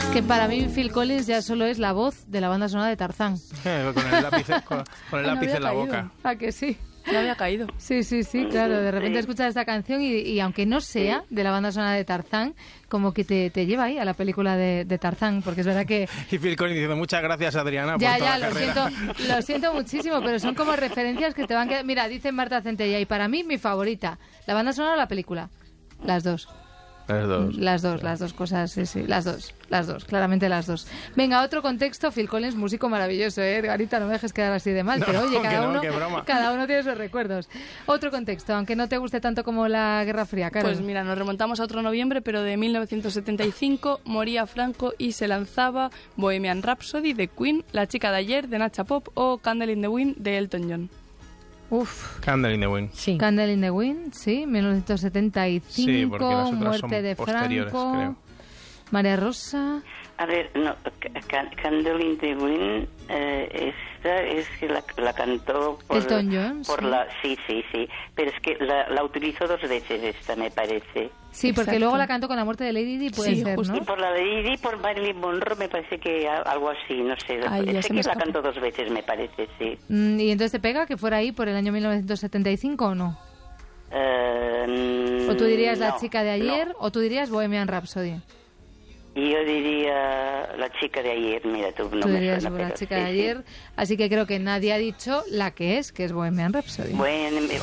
Que para mí Phil Collins ya solo es la voz de la banda sonora de Tarzán. Con el lápiz en la boca. ¿A que sí? No había caído. Sí, claro. De repente escuchas esta canción y aunque no sea de la banda sonora de Tarzán, como que te lleva ahí a la película de Tarzán, porque es verdad que... Y Phil Collins diciendo, muchas gracias, Adriana, por toda la carrera. Lo siento muchísimo, pero son como referencias que te van quedando... Mira, dice Marta Centella, y para mí, mi favorita, ¿la banda sonora o la película? Las dos. Las dos cosas, sí, las dos, claramente las dos. Venga, otro contexto, Phil Collins, músico maravilloso, Edgarita, no me dejes quedar así de mal, pero oye, cada uno tiene sus recuerdos. Otro contexto, aunque no te guste tanto como la Guerra Fría, Carol. Pues mira, nos remontamos a otro noviembre, pero de 1975, moría Franco y se lanzaba Bohemian Rhapsody de Queen, La chica de ayer de Nacha Pop o Candle in the Wind de Elton John. Candle in the Wind. Sí. Candle in the Wind, sí, 1975, sí, porque las otras muerte de Franco, creo. María Rosa. A ver, no, Candle in the Wind, esta es que la cantó por Elton John. Sí, pero es que la utilizó dos veces esta, me parece. Sí, porque Exacto. luego la cantó con la muerte de Lady Di, puede ser, justo. ¿no? Y por la de Lady Di, por Marilyn Monroe, me parece que algo así, no sé. Ay, Sé que la cantó dos veces, me parece, sí. ¿Y entonces te pega que fuera ahí por el año 1975 o no? ¿O tú dirías La chica de ayer o tú dirías Bohemian Rhapsody? Yo diría La chica de ayer, mira, tú no Tú me dirías suena, La chica de ayer, así que creo que nadie ha dicho la que es Bohemian Rhapsody. Bueno,